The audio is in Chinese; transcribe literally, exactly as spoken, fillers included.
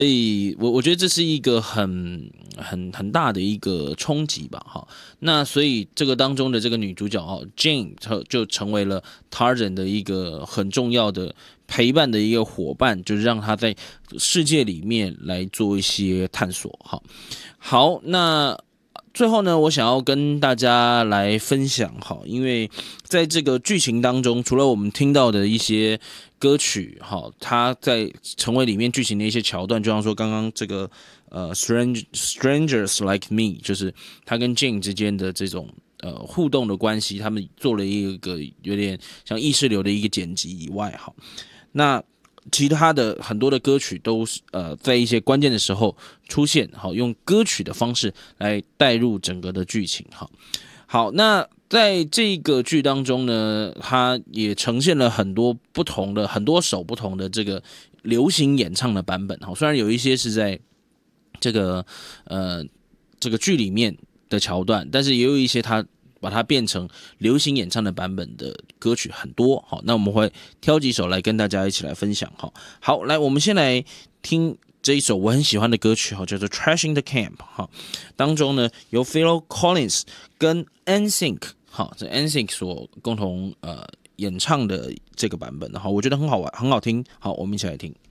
所以我我觉得这是一个很很很大的一个冲击吧，哈。那所以这个当中的这个女主角哦，Jane 就成为了 Tarzan 的一个很重要的陪伴的一个伙伴，就是让他在世界里面来做一些探索，哈。好，那最后呢，我想要跟大家来分享哈，因为在这个剧情当中，除了我们听到的一些歌曲哈，它在成为里面剧情的一些桥段，就像说刚刚这个呃，Strange Strangers Like Me，就是他跟 Jane 之间的这种呃互动的关系，他们做了一个有点像意识流的一个剪辑以外哈，那其他的很多的歌曲都是呃在一些关键的时候出现，好用歌曲的方式来带入整个的剧情哈。好，那在这个剧当中呢，它也呈现了很多不同的很多首不同的这个流行演唱的版本哈。虽然有一些是在这个呃这个剧里面的桥段，但是也有一些它把它变成流行演唱的版本的歌曲很多，好，那我们会挑几首来跟大家一起来分享，好，好，来，我们先来听这一首我很喜欢的歌曲，叫做《Trashing the Camp》，哈，当中呢由 Phil Collins 跟 N Sync， 好，这 N Sync 所共同呃演唱的这个版本，好，我觉得很好玩，很好听，好，我们一起来听。